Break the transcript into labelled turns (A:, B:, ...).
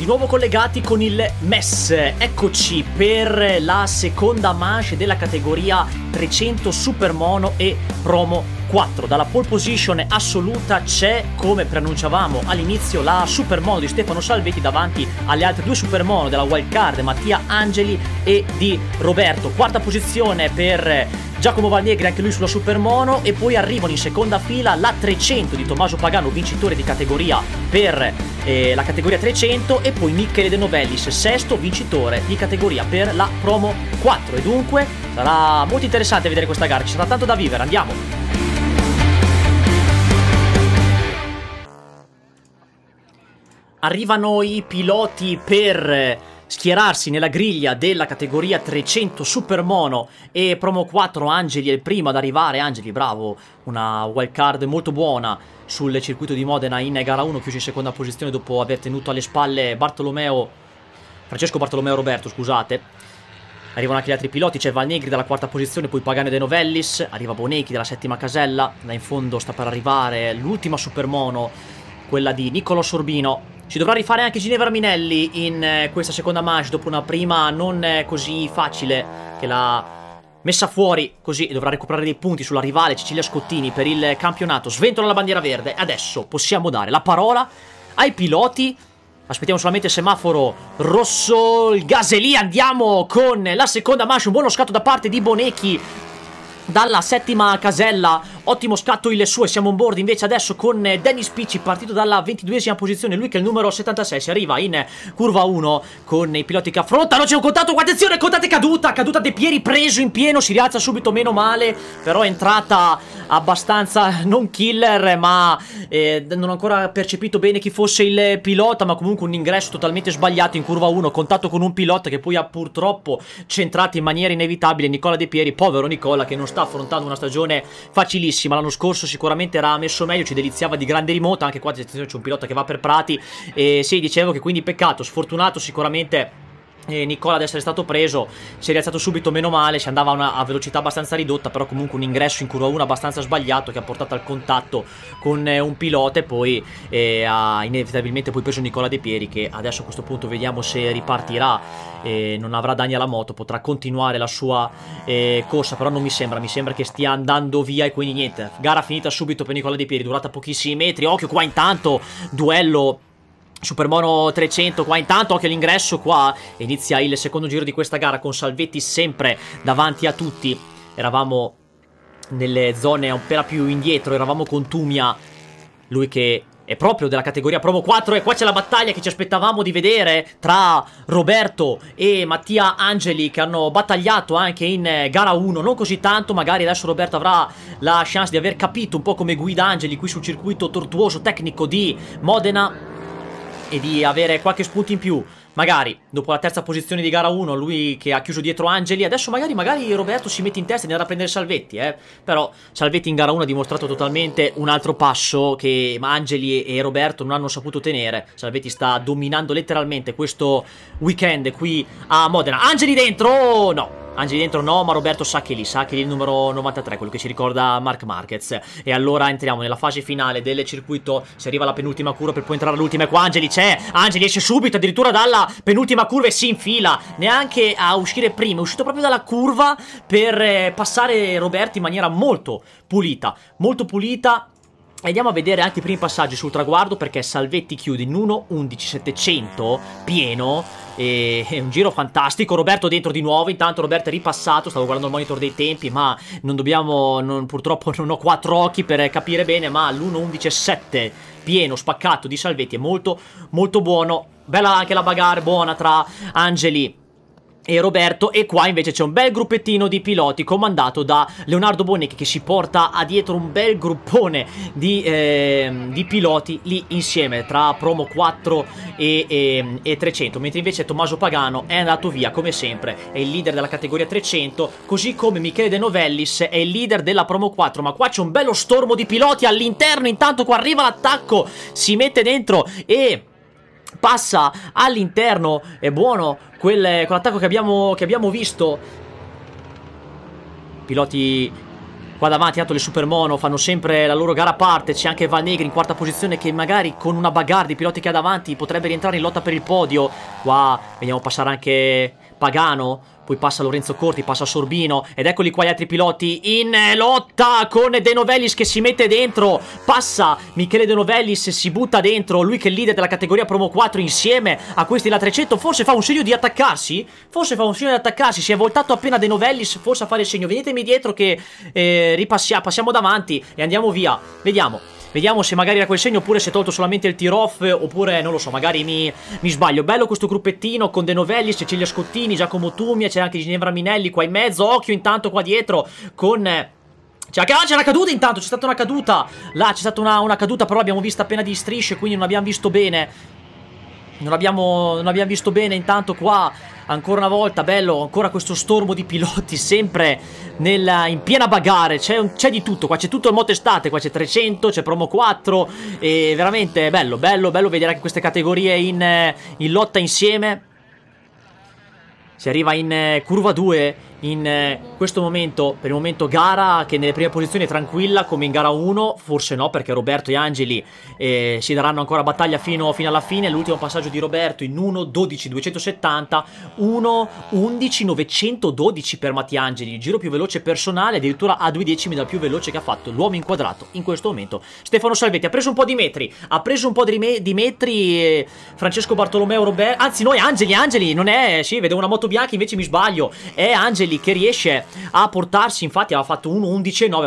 A: di nuovo collegati con il MES. Eccoci per la seconda manche della categoria 300 Super Mono e Promo 4. Dalla pole position assoluta c'è, come preannunciavamo all'inizio, la Super Mono di Stefano Salvetti davanti alle altre due Super Mono della wildcard, Mattia Angeli e di Roberto. Quarta posizione per Giacomo Valnegri, anche lui sulla Super Mono, e poi arrivano in seconda fila la 300 di Tommaso Pagano, vincitore di categoria per la categoria 300, e poi Michele De Novellis, sesto vincitore di categoria per la Promo 4. E dunque sarà molto interessante vedere questa gara, ci sarà tanto da vivere, andiamo! Arrivano i piloti per schierarsi nella griglia della categoria 300 Super Mono e Promo 4. Angeli è il primo ad arrivare. Angeli, bravo, una wildcard molto buona sul circuito di Modena in gara 1, chiuso in seconda posizione dopo aver tenuto alle spalle Francesco Bartolomeo Roberto, scusate. Arrivano anche gli altri piloti, c'è Valnegri dalla quarta posizione, poi Pagano e De Novellis, arriva Bonecchi dalla settima casella, là in fondo sta per arrivare l'ultima Super Mono, quella di Niccolò Sorbino. Ci dovrà rifare anche Ginevra Minelli in questa seconda manche dopo una prima non così facile che l'ha messa fuori, così dovrà recuperare dei punti sulla rivale Cecilia Scottini per il campionato. Sventola la bandiera verde. Adesso possiamo dare la parola ai piloti. Aspettiamo solamente il semaforo rosso, il gas è lì, andiamo con la seconda manche. Un buono scatto da parte di Bonecchi dalla settima casella, ottimo scatto il suo, e siamo on board invece adesso con Dennis Picci, partito dalla 22esima posizione, lui che è il numero 76, si arriva in curva 1 con i piloti che affrontano, c'è un contatto, attenzione, contatto, caduta De Pieri, preso in pieno, si rialza subito, meno male, però è entrata abbastanza non killer, ma non ho ancora percepito bene chi fosse il pilota, ma comunque un ingresso totalmente sbagliato in curva 1, contatto con un pilota che poi ha purtroppo centrato in maniera inevitabile Nicola De Pieri, povero Nicola che non sta affrontando una stagione facilissima. L'anno scorso sicuramente era messo meglio, ci deliziava di grande rimonta, anche qua attenzione, c'è un pilota che va per Prati, e sì, dicevo che quindi peccato, sfortunato sicuramente Nicola ad essere stato preso, si è rialzato subito, meno male, si andava a velocità abbastanza ridotta, però comunque un ingresso in curva 1 abbastanza sbagliato che ha portato al contatto con un pilota, e poi ha inevitabilmente poi preso Nicola De Pieri, che adesso a questo punto vediamo se ripartirà, non avrà danni alla moto, potrà continuare la sua corsa, però non mi sembra che stia andando via, e quindi niente, gara finita subito per Nicola De Pieri, durata pochissimi metri. Occhio qua intanto, duello Super Mono 300 qua intanto, occhio all'ingresso qua, inizia il secondo giro di questa gara con Salvetti sempre davanti a tutti. Eravamo nelle zone un po' più indietro, eravamo con Tumia, lui che è proprio della categoria Promo 4, e qua c'è la battaglia che ci aspettavamo di vedere tra Roberto e Mattia Angeli, che hanno battagliato anche in gara 1, non così tanto, magari adesso Roberto avrà la chance di aver capito un po' come guida Angeli qui sul circuito tortuoso tecnico di Modena e di avere qualche spunto in più, magari dopo la terza posizione di gara 1, lui che ha chiuso dietro Angeli. Adesso magari Roberto si mette in testa di andare a prendere Salvetti, però Salvetti in gara 1 ha dimostrato totalmente un altro passo che Angeli e Roberto non hanno saputo tenere. Salvetti sta dominando letteralmente questo weekend qui a Modena. Angeli dentro, oh, no, Angeli dentro no, ma Roberto sa che lì è il numero 93, quello che ci ricorda Marc Marquez. E allora entriamo nella fase finale del circuito, si arriva alla penultima curva per poi entrare all'ultima, e qua Angeli c'è, Angeli esce subito addirittura dalla penultima curva e si infila, neanche a uscire prima, è uscito proprio dalla curva per passare Roberto in maniera molto pulita. Andiamo a vedere anche i primi passaggi sul traguardo, perché Salvetti chiude in 1:11.700 pieno, e è un giro fantastico. Roberto dentro di nuovo, intanto Roberto è ripassato, stavo guardando il monitor dei tempi, ma purtroppo non ho quattro occhi per capire bene, ma l'1:11.7 pieno spaccato di Salvetti è molto molto buono. Bella anche la bagarre buona tra Angeli e Roberto, e qua invece c'è un bel gruppettino di piloti comandato da Leonardo Bonecchi, che si porta a dietro un bel gruppone di piloti lì insieme tra Promo 4 e 300, mentre invece Tommaso Pagano è andato via come sempre, è il leader della categoria 300, così come Michele De Novellis è il leader della Promo 4. Ma qua c'è un bello stormo di piloti all'interno, intanto qua arriva l'attacco, si mette dentro e passa all'interno. È buono quell'attacco che abbiamo visto. Piloti Qua davanti tanto le Supermono fanno sempre la loro gara a parte. C'è anche Valnegri in quarta posizione che magari con una bagarre di piloti che ha davanti potrebbe rientrare in lotta per il podio. Qua vediamo passare anche Pagano, poi passa Lorenzo Corti, passa Sorbino, ed eccoli qua gli altri piloti in lotta con De Novellis che si mette dentro. Passa Michele De Novellis, si butta dentro, lui che è il leader della categoria Promo 4 insieme a questi della 300. Forse fa un segno di attaccarsi, si è voltato appena De Novellis, forse a fare il segno venitemi dietro che passiamo davanti e andiamo via. Vediamo se magari era quel segno oppure si è tolto solamente il tear off, oppure non lo so, magari mi sbaglio. Bello questo gruppettino con De Novellis, Cecilia Scottini, Giacomo Tumia, c'è anche Ginevra Minelli qua in mezzo. Occhio intanto qua dietro con... c'è una caduta intanto, c'è stata una caduta. Là c'è stata una caduta, però l'abbiamo vista appena di strisce, quindi non abbiamo visto bene. Non abbiamo visto bene intanto qua. Ancora una volta, bello, ancora questo stormo di piloti, sempre in piena bagarre. C'è di tutto, qua c'è tutto il motestate, qua c'è 300, c'è Promo 4. E veramente bello vedere anche queste categorie in lotta insieme. Si arriva in curva 2 in questo momento, per il momento gara che nelle prime posizioni è tranquilla come in gara 1, forse no perché Roberto e Angeli si daranno ancora battaglia fino alla fine. L'ultimo passaggio di Roberto in 1.12.270, 1.11.912 per Mattia Angeli, il giro più veloce personale, addirittura a 2 decimi dal più veloce che ha fatto l'uomo inquadrato in questo momento. Stefano Salvetti ha preso un po' di metri, Francesco Bartolomeo Roberto, anzi noi Angeli non è, sì, vedo una moto bianca, invece mi sbaglio, è Angeli che riesce a portarsi, infatti aveva fatto 1.11.9,